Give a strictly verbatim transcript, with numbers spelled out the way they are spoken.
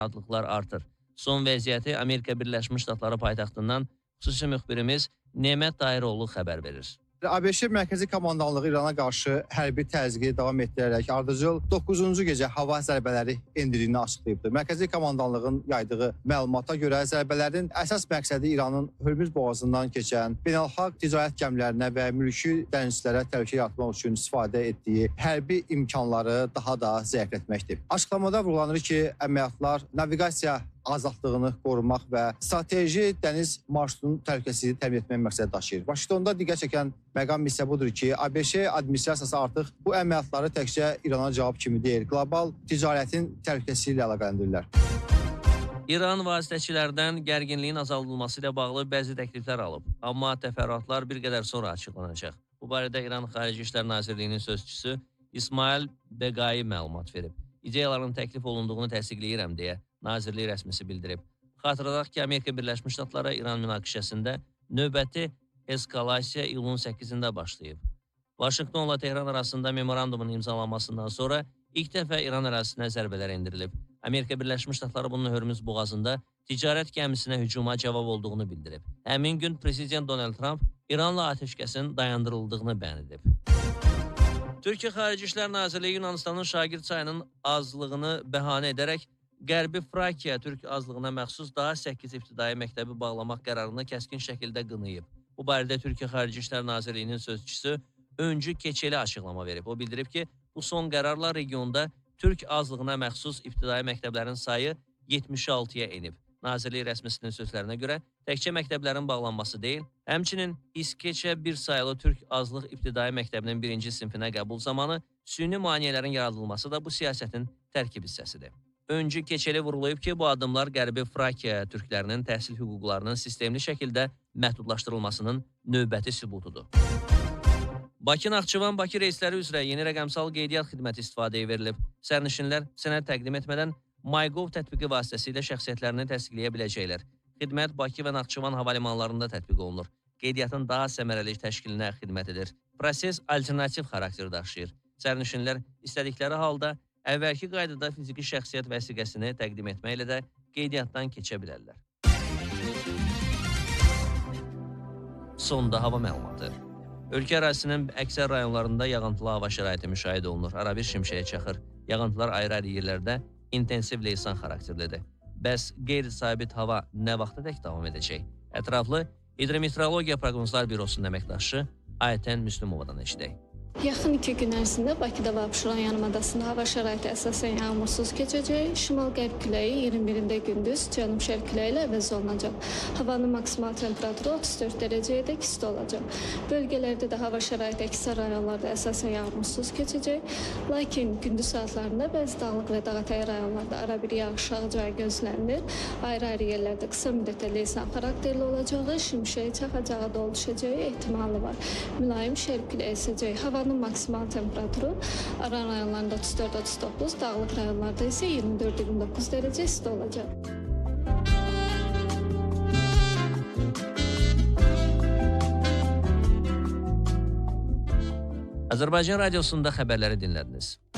narahatlıqlar artır. Son vəziyyəti Amerika Birləşmiş Ştatları paytaxtından xüsusi müxbirimiz Nemət Dahiroğlu xəbər verir. ABŞ Mərkəzi Komandanlığı İrana qarşı hərbi təzyiqi davam etdirərək ardıcıl doqquzuncu gecə hava zərbələri endirdiyini açıqlayıbdır. Mərkəzi Komandanlığın yaydığı məlumata görə zərbələrin əsas məqsədi İranın Hörmüz boğazından keçən beynəlxalq ticarət gəmilərinə və mülki dənizçilərə təhlükə yaratmaq üçün istifadə etdiyi hərbi imkanları daha da zəiflətməkdir. Açıqlamada vurgulanır ki, əməliyyatlar naviqasiya azadlığını qorumaq və strateji dəniz marşrutunun təhlükəsizliyini təmin etmək məqsədi daşıyır. Vaşinqtonda diqqət çəkən məqam isə budur ki, ABŞ administrasiyası artıq bu əməliyyatları təkcə İrana cavab kimi deyil, qlobal ticarətin təhlükəsizliyi ilə əlaqələndirirlər. İran vasitəçilərdən gərginliyin azaldılması ilə bağlı bəzi təkliflər alıb, amma təfərrüatlar bir qədər sonra açıqlanacaq. Bu barədə İran Xarici İşlər Nazirliyinin sözçüsü İsmail Beqai məlumat verib. İdeyaların təklif olunduğunu təsdiqləyirəm deyə Nazirlik rəsmisi bildirib. Xatırladaq ki, Amerika Birləşmiş Ştatları İran münaqişəsində növbəti eskalasiya iyulun səkkizində başlayıb. Vaşinqtonla Tehran arasında memorandumun imzalanmasından sonra ilk dəfə İran ərazisinə zərbələr endirilib. Amerika Birləşmiş Ştatları bunun Hörmüz boğazında ticarət gəmisinə hücuma cavab olduğunu bildirib. Həmin gün Prezident Donald Trump İranla atəşkəsin dayandırıldığını bəyan edib. Türkiyə Xarici İşlər Nazirliyi Yunanistanın Şagird çayının azlığını bəhanə edərək Qərbi Frakiya Türk azlığına məxsus daha səkkiz ibtidai məktəbi bağlamaq qərarını kəskin şəkildə qınayıb. Bu barədə Türkiyə Xarici İşlər Nazirliyinin sözçüsü Öncü Keçeli açıqlama verib. O bildirib ki, bu son qərarla regionda Türk azlığına məxsus ibtidai məktəblərin sayı yetmiş altıya enib. Nazirlik rəsmisinin sözlərinə görə təkcə məktəblərin bağlanması deyil, həmçinin İskeçə bir sayılı Türk azlıq ibtidai məktəbinin birinci sinfinə qəbul zamanı süni maneələrin yaradılması da bu siyasətin tərkib hissəsidir. Öncü Keçeli vurğulayıb ki, bu addımlar Qərbi Frakiya türklərinin təhsil hüquqlarının sistemli şəkildə məhdudlaşdırılmasının növbəti sübutudur. Bakı-Naxçıvan-Bakı reysləri üzrə yeni rəqəmsal qeydiyyat xidməti istifadəyə verilib. Sərnişinlər sənəd təqdim etmədən MyGov tətbiqi vasitəsilə şəxsiyyətlərini təsdiqləyə biləcəklər. Xidmət Bakı və Naxçıvan hava limanlarında tətbiq olunur. Qeydiyyatın daha səmərəli təşkilinə xidmət edir. Proses alternativ xarakter daşıyır. Sərnişinlər istədikləri halda əvvəlki qaydada fiziki şəxsiyyət vəsiqəsini təqdim etməklə də qeydiyyatdan keçə bilərlər. Sonda hava məlumatı. Ölkə ərazisinin əksər rayonlarında yağıntılı hava şəraiti müşahidə olunur. Arabir şimşəyə çaxır. Yağıntılar ayrı-ayrı yerlərdə intensiv leysan xarakterlidir. Bəs qeyri-sabit hava nə vaxta dək davam edəcək? Ətraflı Hidrometeorologiya Proqnozlar Bürosunun əməkdaşı Aytən Müslümovadan eşidək. Yaxın iki gün ərzində Bakıda və Abşeron yarımadasında hava şəraiti əsasən yağmursuz keçəcək. Şimal-qərb küləyi iyirmi birində gündüz cənub-şərq küləyi ilə əvəz olunacaq. Havanın maksimal temperaturu otuz dörd dərəcəyədək isti olacaq. Bölgələrdə də hava şəraiti əksər rayonlarda əsasən yağmursuz keçəcək. Lakin gündüz saatlarında bəzi dağlıq və dağətəyi rayonlarda arabir yağış yağacağı gözlənilir. Ayrı-ayrı yerlərdə qısa müddətli leysan xarakterli olacağı, şimşək çaxacağı, dolu düşəcəyi ehtimalı var. Mülayim şərq küləyi əsəcək. Havanın maksimal temperaturu Aran rayonlarında otuz dörd otuz doqquz, dağlıq rayonlarda isə iyirmi dörd iyirmi doqquz dərəcə isti olacaq. Azərbaycan Radiosunda xəbərləri dinlədiniz.